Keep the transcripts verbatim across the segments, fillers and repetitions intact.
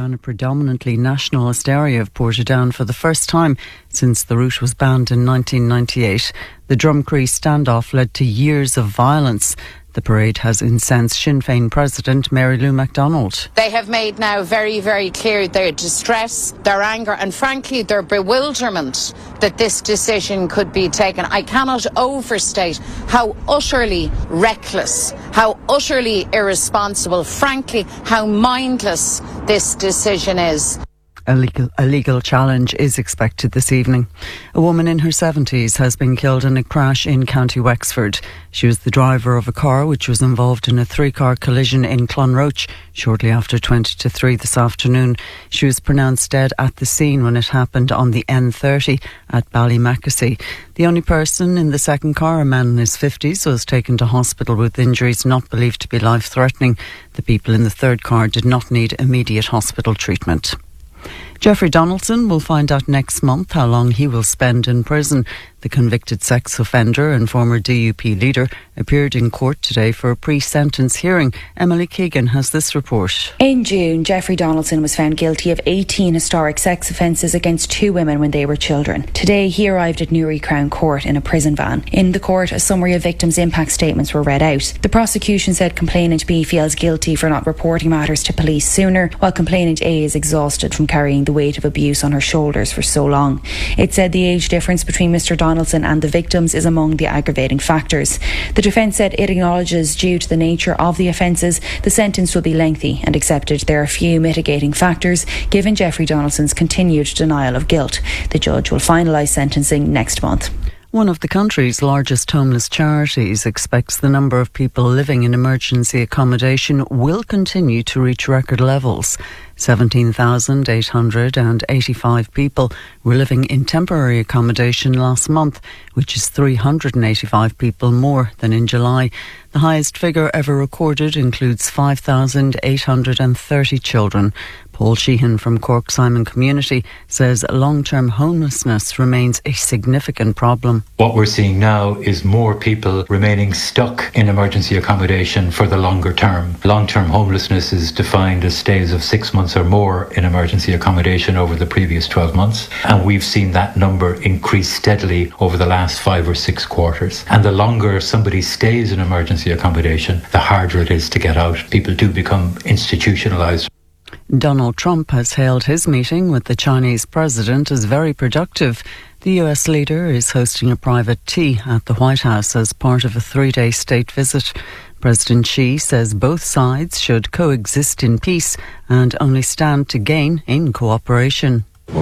ran a predominantly nationalist area of Portadown for the first time since the route was banned in nineteen ninety-eight. The Drumcree standoff led to years of violence. The parade has incensed Sinn Féin President Mary Lou MacDonald. They have made now very, very clear their distress, their anger and frankly their bewilderment that this decision could be taken. I cannot overstate how utterly reckless, how utterly irresponsible, frankly how mindless this decision is. A legal, a legal challenge is expected this evening. A woman in her seventies has been killed in a crash in County Wexford. She was the driver of a car which was involved in a three-car collision in Clonroach shortly after twenty to three this afternoon. She was pronounced dead at the scene when it happened on the N thirty at Ballymackesy. The only person in the second car, a man in his fifties, was taken to hospital with injuries not believed to be life-threatening. The people in the third car did not need immediate hospital treatment. Jeffrey Donaldson will find out next month how long he will spend in prison. The convicted sex offender and former D U P leader appeared in court today for a pre-sentence hearing. Emily Keegan has this report. In June, Jeffrey Donaldson was found guilty of eighteen historic sex offences against two women when they were children. Today, he arrived at Newry Crown Court in a prison van. In the court, a summary of victims' impact statements were read out. The prosecution said complainant B feels guilty for not reporting matters to police sooner, while complainant A is exhausted from carrying the weight of abuse on her shoulders for so long. It said the age difference between Mr Donaldson and the victims is among the aggravating factors. The defence said it acknowledges, due to the nature of the offences, the sentence will be lengthy and accepted there are few mitigating factors given Jeffrey Donaldson's continued denial of guilt. The judge will finalise sentencing next month. One of the country's largest homeless charities expects the number of people living in emergency accommodation will continue to reach record levels. seventeen thousand eight hundred eighty-five people were living in temporary accommodation last month, which is three hundred eighty-five people more than in July. The highest figure ever recorded includes five thousand eight hundred thirty children. Paul Sheehan from Cork Simon Community says long-term homelessness remains a significant problem. What we're seeing now is more people remaining stuck in emergency accommodation for the longer term. Long-term homelessness is defined as stays of six months or more in emergency accommodation over the previous twelve months. And we've seen that number increase steadily over the last five or six quarters. And the longer somebody stays in emergency accommodation, the harder it is to get out. People do become institutionalised. Donald Trump has hailed his meeting with the Chinese president as very productive. The U S leader is hosting a private tea at the White House as part of a three-day state visit. President Xi says both sides should coexist in peace and only stand to gain in cooperation.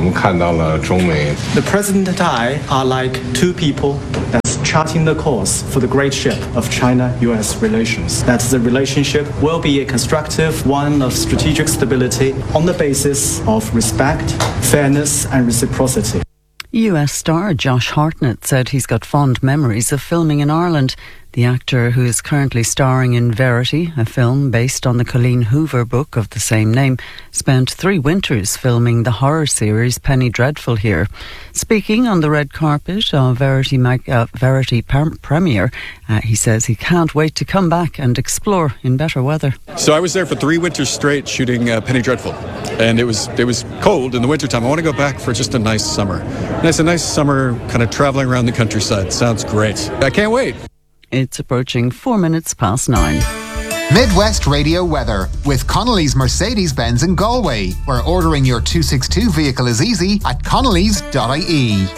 The President and I are like two people that's charting the course for the great ship of China-U S relations. That the relationship will be a constructive one of strategic stability on the basis of respect, fairness and reciprocity. U S star Josh Hartnett said he's got fond memories of filming in Ireland. The actor, who is currently starring in Verity, a film based on the Colleen Hoover book of the same name, spent three winters filming the horror series Penny Dreadful here. Speaking on the red carpet of Verity, mag- uh, Verity par- premiere, uh, he says he can't wait to come back and explore in better weather. So I was there for three winters straight shooting uh, Penny Dreadful, and it was it was cold in the wintertime. I want to go back for just a nice summer. Nice, a nice summer, kind of travelling around the countryside. Sounds great. I can't wait. It's approaching four minutes past nine. Midwest Radio weather with Connolly's Mercedes-Benz in Galway, where ordering your two sixty-two vehicle is easy at connellys dot I E.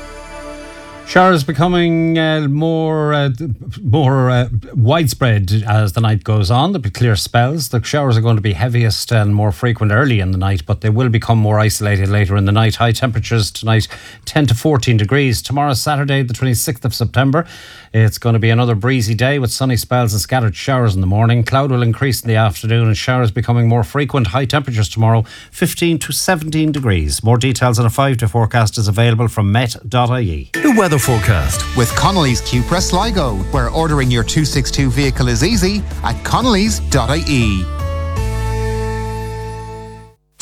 Showers becoming uh, more uh, more uh, widespread as the night goes on. There'll be clear spells. The showers are going to be heaviest and more frequent early in the night, but they will become more isolated later in the night. High temperatures tonight, ten to fourteen degrees. Tomorrow, Saturday, the twenty-sixth of September. It's going to be another breezy day with sunny spells and scattered showers in the morning. Cloud will increase in the afternoon and showers becoming more frequent. High temperatures tomorrow, fifteen to seventeen degrees. More details on a five-day forecast is available from met dot I E. The weather forecast with Connolly's Cupra Sligo, where ordering your two sixty-two vehicle is easy at connellys dot I E.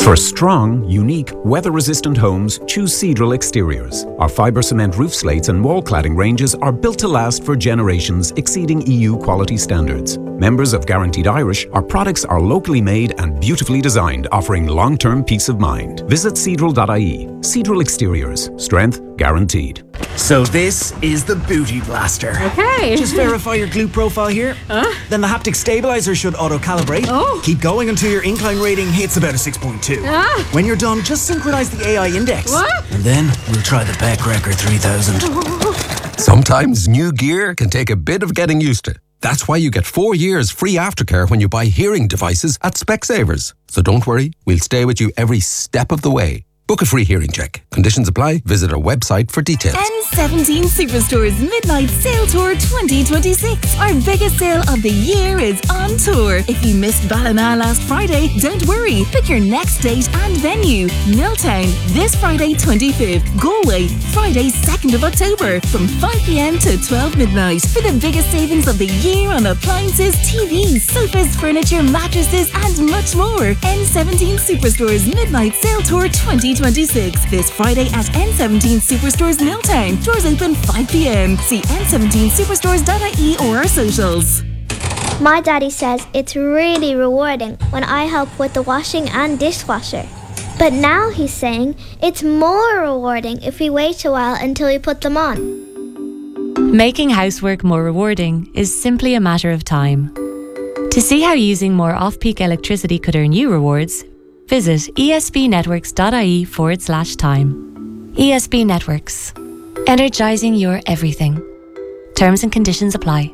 For strong, unique, weather-resistant homes, choose Cedral Exteriors. Our fibre cement roof slates and wall cladding ranges are built to last for generations, exceeding E U quality standards. Members of Guaranteed Irish, our products are locally made and beautifully designed, offering long-term peace of mind. Visit cedral dot I E. Cedral Exteriors. Strength guaranteed. So this is the Booty Blaster. Okay. Just verify your glute profile here. Huh? Then the haptic stabilizer should auto-calibrate. Oh. Keep going until your incline rating hits about a six point two. Ah. When you're done, just synchronize the A I index. What? And then we'll try the Beck Record three thousand. Sometimes new gear can take a bit of getting used to. That's why you get four years free aftercare when you buy hearing devices at Specsavers. So don't worry, we'll stay with you every step of the way. Book a free hearing check. Conditions apply. Visit our website for details. N seventeen Superstore's Midnight Sale Tour twenty twenty-six. Our biggest sale of the year is on tour. If you missed Ballina last Friday, don't worry. Pick your next date and venue. Milltown, this Friday twenty-fifth. Galway, Friday second of October from five p.m. to twelve midnight. For the biggest savings of the year on appliances, T Vs, sofas, furniture, mattresses and much more. N seventeen Superstore's Midnight Sale Tour twenty twenty-six. This Friday at N seventeen Superstores Milltown. Doors open five p.m. See N seventeen superstores dot I E or our socials. My daddy says it's really rewarding when I help with the washing and dishwasher. But now he's saying it's more rewarding if we wait a while until we put them on. Making housework more rewarding is simply a matter of time. To see how using more off-peak electricity could earn you rewards, visit esbnetworks.ie forward slash time. E S B Networks. Energising your everything. Terms and conditions apply.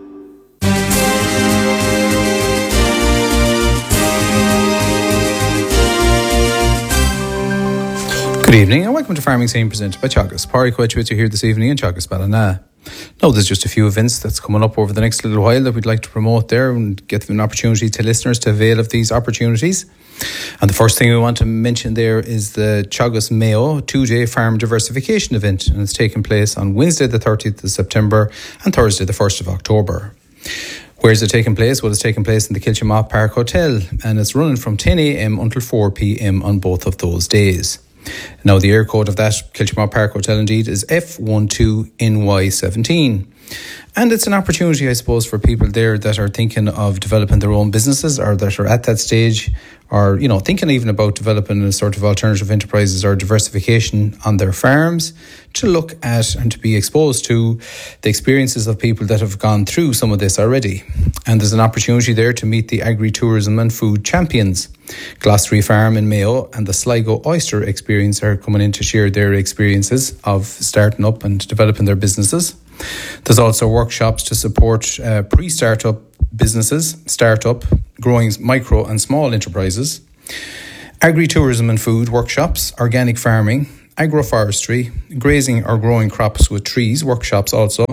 Good evening and welcome to Farming Scene presented by Teagasc. Pádraig Coit with you here this evening in Teagasc Ballina. Now, there's just a few events that's coming up over the next little while that we'd like to promote there and give an opportunity to listeners to avail of these opportunities. And the first thing we want to mention there is the Teagasc Mayo two-day farm diversification event, and it's taking place on Wednesday the thirtieth of September and Thursday the first of October. Where is it taking place? Well, it's taking place in the Kiltimagh Park Hotel, and it's running from ten a.m. until four p.m. on both of those days. Now, the air code of that Kiltimagh Park Hotel indeed is F one two N Y seventeen. And it's an opportunity, I suppose, for people there that are thinking of developing their own businesses or that are at that stage or, you know, thinking even about developing a sort of alternative enterprises or diversification on their farms, to look at and to be exposed to the experiences of people that have gone through some of this already. And there's an opportunity there to meet the agri-tourism and food champions. Glossary Farm in Mayo and the Sligo Oyster Experience are coming in to share their experiences of starting up and developing their businesses. There's also workshops to support uh, pre-startup businesses, startup, growing micro and small enterprises, agri-tourism and food workshops, organic farming, agroforestry, grazing or growing crops with trees workshops also,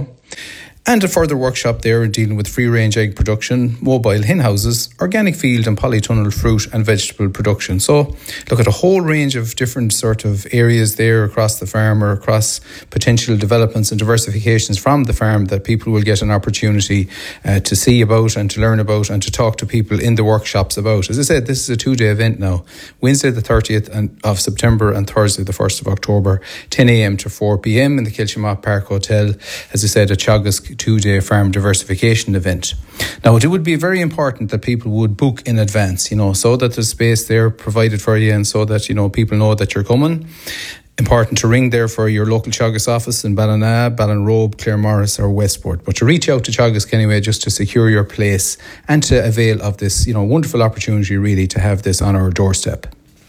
and a further workshop there dealing with free-range egg production, mobile hen houses, organic field and polytunnel fruit and vegetable production. So look at a whole range of different sort of areas there across the farm or across potential developments and diversifications from the farm that people will get an opportunity uh, to see about and to learn about and to talk to people in the workshops about. As I said, this is a two-day event now. Wednesday the thirtieth of September and Thursday the first of October, ten a.m. to four p.m. in the Kiltimagh Park Hotel. As I said, a Teagasc two-day farm diversification event. Now, it would be very important that people would book in advance, you know, so that there's space there provided for you and so that, you know, people know that you're coming. Important to ring there for your local Teagasc office in Ballina, Ballinrobe, Claremorris or Westport. But to reach out to Teagasc anyway, just to secure your place and to avail of this, you know, wonderful opportunity really to have this on our doorstep.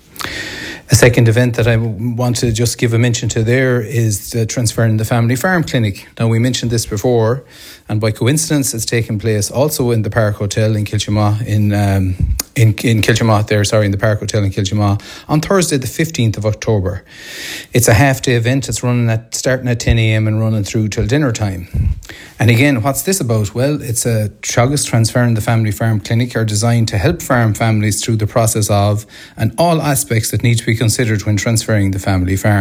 A second event that I want to just give a mention to there is the Transferring the Family Farm Clinic. Now, we mentioned this before, and by coincidence, it's taking place also in the Park Hotel in Kiltimagh, in um, in, in Kiltimagh there, sorry, in the Park Hotel in Kiltimagh, on Thursday the fifteenth of October. It's a half-day event. It's running at starting at ten a.m. and running through till dinner time. And again, what's this about? Well, it's a Teagasc Transferring the Family Farm Clinic are designed to help farm families through the process of and all aspects that need to be considered when transferring the family farm.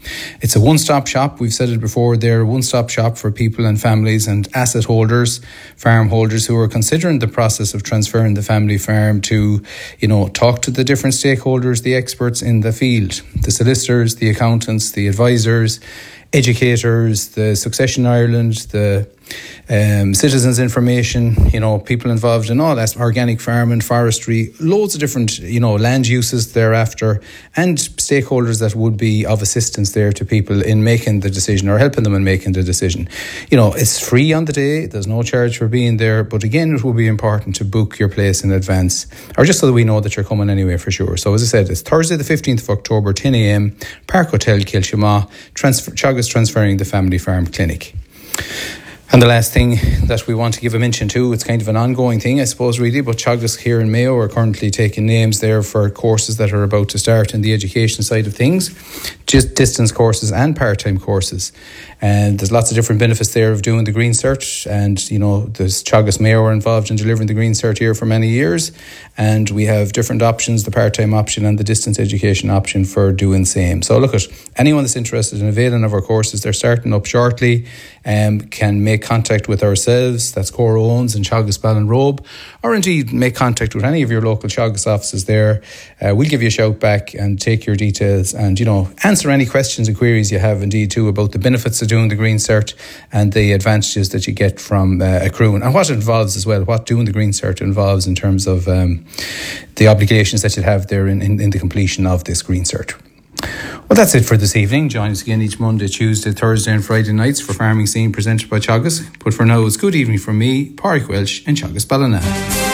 It's a one-stop shop. We've said it before. They're a one-stop shop for people and families and asset holders, farm holders who are considering the process of transferring the family farm to, you know, talk to the different stakeholders, the experts in the field, the solicitors, the accountants, the advisors, educators, the Succession Ireland, the um, citizens information, you know, people involved in all that, organic farming, forestry, loads of different, you know, land uses thereafter, and stakeholders that would be of assistance there to people in making the decision or helping them in making the decision. You know, it's free on the day, there's no charge for being there, but again, it will be important to book your place in advance, or just so that we know that you're coming anyway for sure. So as I said, it's Thursday the fifteenth of October, ten a.m, Park Hotel, Kilshima, transfer, Teagasc transferring the family farm clinic. And the last thing that we want to give a mention to, it's kind of an ongoing thing, I suppose, really, but Teagasc here in Mayo are currently taking names there for courses that are about to start in the education side of things, just distance courses and part-time courses. And there's lots of different benefits there of doing the Green Cert. And, you know, there's Teagasc Mayo are involved in delivering the Green Cert here for many years. And we have different options, the part-time option and the distance education option for doing the same. So look, at anyone that's interested in availing of our courses, they're starting up shortly, um, can make contact with ourselves, that's Cora Owens in Teagasc, Ballinrobe, or indeed make contact with any of your local Teagasc offices there. Uh, we'll give you a shout back and take your details and, you know, answer any questions and queries you have indeed too about the benefits of doing the Green Cert and the advantages that you get from uh, accruing and what it involves as well, what doing the Green Cert involves in terms of um, the obligations that you have there in, in, in the completion of this Green Cert. Well, that's it for this evening. Join us again each Monday, Tuesday, Thursday and Friday nights for Farming Scene presented by Teagasc. But for now, it's good evening from me, Pádraig Welch in Teagasc, Ballina.